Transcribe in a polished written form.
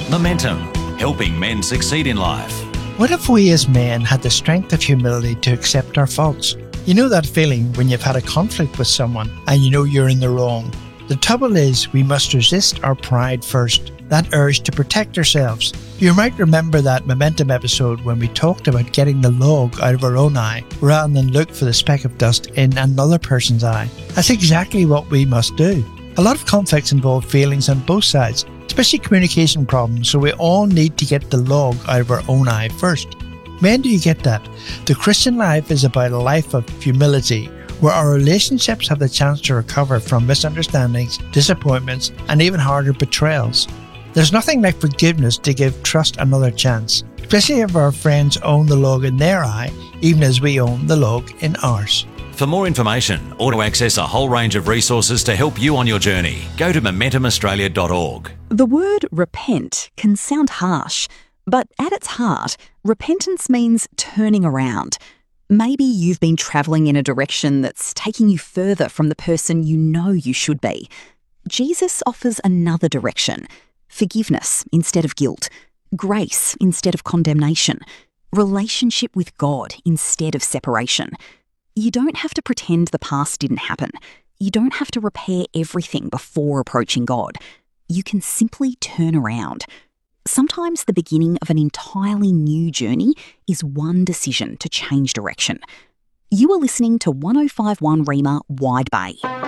Momentum, helping men succeed in life. What if we as men had the strength of humility to accept our faults? You know that feeling when you've had a conflict with someone and you know you're in the wrong. The trouble is we must resist our pride first, that urge to protect ourselves. You might remember that Momentum episode when we talked about getting the log out of our own eye rather than look for the speck of dust in another person's eye. That's exactly what we must do. A lot of conflicts involve feelings on both sides, especially communication problems, so we all need to get the log out of our own eye first. Men, do you get that? The Christian life is about a life of humility, where our relationships have the chance to recover from misunderstandings, disappointments, and even harder betrayals. There's nothing like forgiveness to give trust another chance, especially if our friends own the log in their eye, even as we own the log in ours. For more information or to access a whole range of resources to help you on your journey, go to momentumaustralia.org. The word repent can sound harsh, but at its heart, repentance means turning around. Maybe you've been travelling in a direction that's taking you further from the person you know you should be. Jesus offers another direction: forgiveness instead of guilt, grace instead of condemnation, relationship with God instead of separation. You don't have to pretend the past didn't happen. You don't have to repair everything before approaching God. You can simply turn around. Sometimes the beginning of an entirely new journey is one decision to change direction. You are listening to 105.1 Rhema Wide Bay.